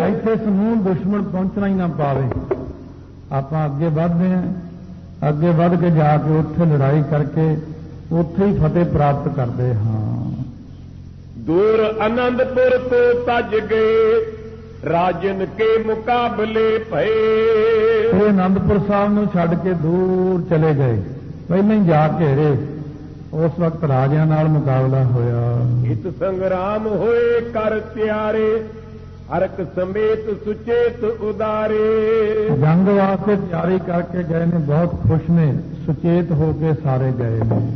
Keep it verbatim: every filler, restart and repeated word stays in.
ਇੱਥੇ ਸਮੂਹ ਦੁਸ਼ਮਣ ਪਹੁੰਚਣਾ ਹੀ ਨਾ ਪਾਵੇ। ਆਪਾਂ ਅੱਗੇ ਵੱਧਦੇ ਹਾਂ, ਅੱਗੇ ਵੱਧ ਕੇ ਜਾ ਕੇ ਉੱਥੇ ਲੜਾਈ ਕਰਕੇ ਉੱਥੇ ਹੀ ਫਤਿਹ ਪ੍ਰਾਪਤ ਕਰਦੇ ਹਾਂ। ਦੂਰ ਆਨੰਦਪੁਰ ਤੋਂ ਤਜ ਗਏ, ਰਾਜਨ ਕੇ ਮੁਕਾਬਲੇ ਭਏ। ਇਹ ਆਨੰਦਪੁਰ ਸਾਹਿਬ ਨੂੰ ਛੱਡ ਕੇ ਦੂਰ ਚਲੇ ਗਏ, ਪਹਿਲਾਂ ਹੀ ਜਾ ਘੇਰੇ। ਉਸ ਵਕਤ ਰਾਜਿਆਂ ਨਾਲ ਮੁਕਾਬਲਾ ਹੋਇਆ। ਹਿਤ ਸੰਗਰਾਮ ਹੋਏ ਕਰ ਤਿਆਰੇ, ਹਰਕ ਸਮੇਤ ਸੁਚੇਤ ਉਦਾਰੇ। ਜੰਗ ਵਾਸਤੇ ਤਿਆਰੀ ਕਰਕੇ ਗਏ ਨੇ, ਬਹੁਤ ਖੁਸ਼ ਨੇ, ਸੁਚੇਤ ਹੋ ਕੇ ਸਾਰੇ ਗਏ ਨੇ।